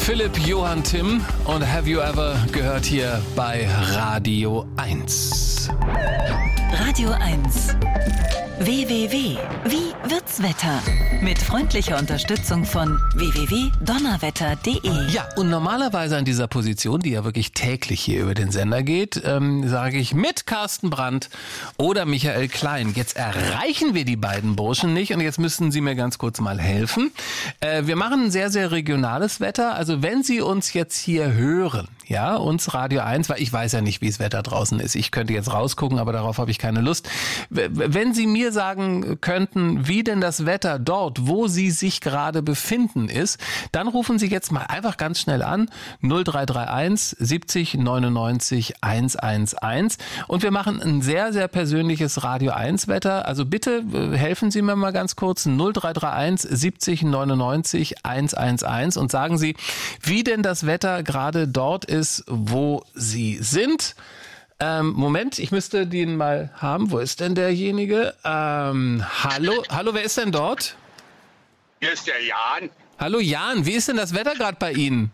Philipp, Johann, Tim und Have You Ever gehört hier bei Radio 1. Radio 1. WWW. Wie wird's Wetter? Mit freundlicher Unterstützung von www.donnerwetter.de. Ja, und normalerweise an dieser Position, die ja wirklich täglich hier über den Sender geht, sage ich mit Carsten Brandt oder Michael Klein. Jetzt erreichen wir die beiden Burschen nicht und jetzt müssen Sie mir ganz kurz mal helfen. Wir machen ein sehr, sehr regionales Wetter. Also wenn Sie uns jetzt hier hören, ja, uns Radio 1, weil ich weiß ja nicht, wie das Wetter draußen ist. Ich könnte jetzt rausgucken, aber darauf habe ich keine Lust. Wenn Sie mir sagen könnten, wie denn das Wetter dort, wo Sie sich gerade befinden, ist, dann rufen Sie jetzt mal einfach ganz schnell an, 0331 70 99 111 und wir machen ein sehr, sehr persönliches Radio 1 Wetter. Also bitte helfen Sie mir mal ganz kurz, 0331 70 99 111 und sagen Sie, wie denn das Wetter gerade dort ist, wo Sie sind. Moment, ich müsste den mal haben. Wo ist denn derjenige? Hallo, wer ist denn dort? Hier ist der Jan. Hallo Jan, wie ist denn das Wetter gerade bei Ihnen?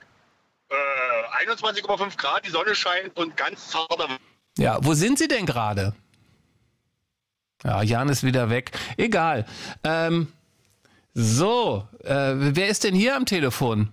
21,5 Grad, die Sonne scheint und ganz zarter. Ja, wo sind Sie denn gerade? Ja, Jan ist wieder weg. Egal. Wer ist denn hier am Telefon?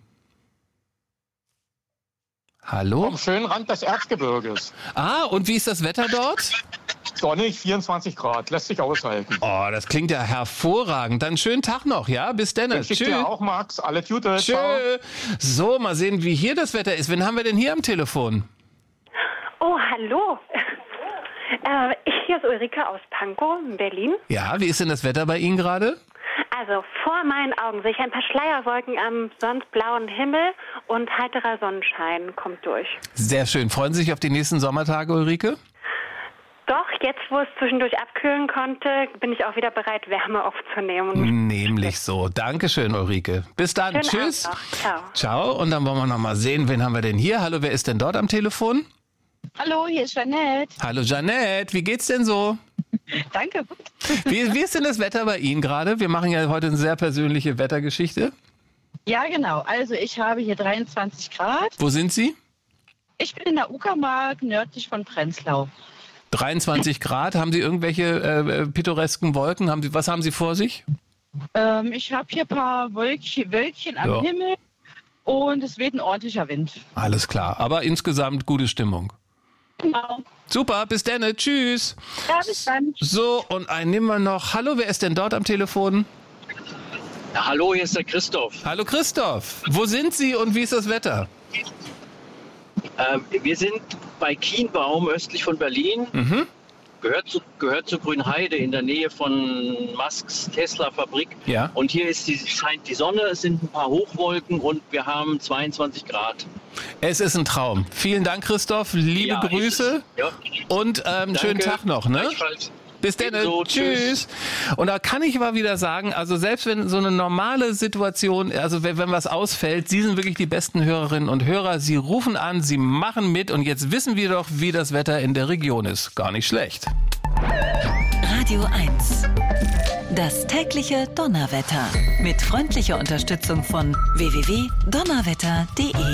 Hallo? Vom schönen Rand des Erzgebirges. Ah, und wie ist das Wetter dort? Sonnig, 24 Grad, lässt sich aushalten. Oh, das klingt ja hervorragend. Dann schönen Tag noch, ja? Bis dann. Tschüss. Dir auch, Max. Alle Gute. Tschö. So, mal sehen, wie hier das Wetter ist. Wen haben wir denn hier am Telefon? Oh, hallo. Hier ist Ulrike aus Pankow in Berlin. Ja, wie ist denn das Wetter bei Ihnen gerade? Also vor meinen Augen sehe ich ein paar Schleierwolken am sonst blauen Himmel und heiterer Sonnenschein kommt durch. Sehr schön. Freuen Sie sich auf die nächsten Sommertage, Ulrike? Doch, jetzt wo es zwischendurch abkühlen konnte, bin ich auch wieder bereit, Wärme aufzunehmen. Nämlich so. Dankeschön, Ulrike. Bis dann. Schönen Tschüss. Abend noch. Ciao. Ciao. Und dann wollen wir noch mal sehen, wen haben wir denn hier? Hallo, wer ist denn dort am Telefon? Hallo, hier ist Jeanette. Hallo, Jeanette. Wie geht's denn so? Danke. Wie ist denn das Wetter bei Ihnen gerade? Wir machen ja heute eine sehr persönliche Wettergeschichte. Ja, genau. Also ich habe hier 23 Grad. Wo sind Sie? Ich bin in der Uckermark, nördlich von Prenzlau. 23 Grad. Haben Sie irgendwelche pittoresken Wolken? Was haben Sie vor sich? Ich habe hier ein paar Wölkchen am Himmel und es weht ein ordentlicher Wind. Alles klar. Aber insgesamt gute Stimmung. Genau. Super, bis dann. Tschüss. Ja, bis dann. So, und einen nehmen wir noch. Hallo, wer ist denn dort am Telefon? Ja, hallo, hier ist der Christoph. Hallo Christoph. Wo sind Sie und wie ist das Wetter? Wir sind bei Kienbaum östlich von Berlin. Mhm. Gehört zu Grünheide in der Nähe von Musks Tesla-Fabrik. Ja. Und hier scheint die Sonne, es sind ein paar Hochwolken und wir haben 22 Grad. Es ist ein Traum. Vielen Dank, Christoph. Liebe Grüße und schönen Tag noch. Ne? Bis dann. Tschüss. Und da kann ich aber wieder sagen, also selbst wenn so eine normale Situation, also wenn was ausfällt, Sie sind wirklich die besten Hörerinnen und Hörer. Sie rufen an, Sie machen mit und jetzt wissen wir doch, wie das Wetter in der Region ist. Gar nicht schlecht. Radio 1. Das tägliche Donnerwetter. Mit freundlicher Unterstützung von www.donnerwetter.de.